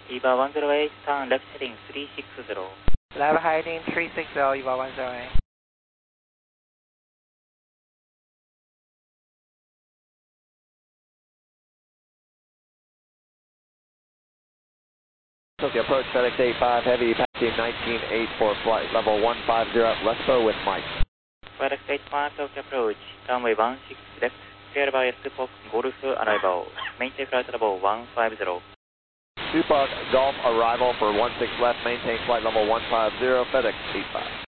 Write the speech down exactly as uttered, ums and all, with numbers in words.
Eva one zero eight, turn left heading three six zero. Left heading three six zero, Eva one zero eight. Tokyo approach FedEx eight five Heavy, passing nineteen eight for flight level one five zero at Lesbo with Mike. FedEx eight five, Tokyo approach, runway one six left, clear by S P O C Golf arrival, maintain flight level one five zero. S P O C Golf arrival for one six left, maintain flight level one five zero, FedEx eight five.